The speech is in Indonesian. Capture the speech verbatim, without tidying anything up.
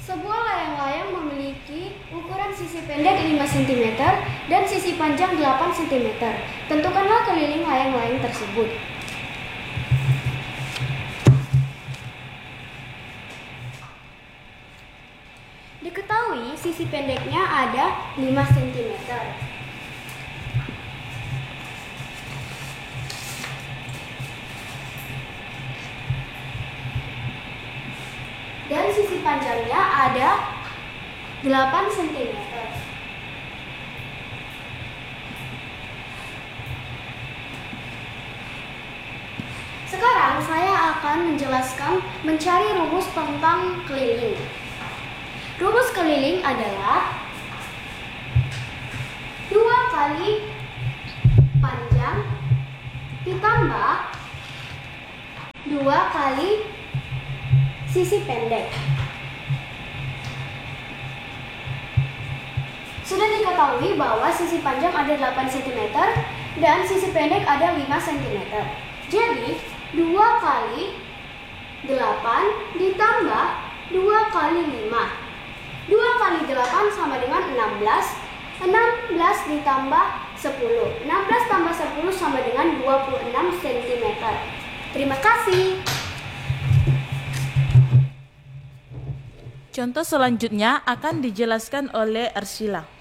Sebuah layang-layang memiliki ukuran sisi pendek lima sentimeter dan sisi panjang delapan sentimeter. Tentukanlah keliling layang-layang tersebut. Diketahui sisi pendeknya ada lima sentimeter. Dan sisi panjangnya ada delapan sentimeter. Sekarang saya akan menjelaskan mencari rumus tentang keliling. Rumus keliling adalah dua kali panjang ditambah dua kali sisi pendek. Sudah diketahui bahwa sisi panjang ada delapan sentimeter dan sisi pendek ada lima sentimeter. Jadi, dua kali delapan ditambah dua kali lima. dua kali delapan sama dengan enam belas. enam belas ditambah sepuluh. enam belas tambah sepuluh sama dengan dua puluh enam sentimeter. Terima kasih. Contoh selanjutnya akan dijelaskan oleh Arsila.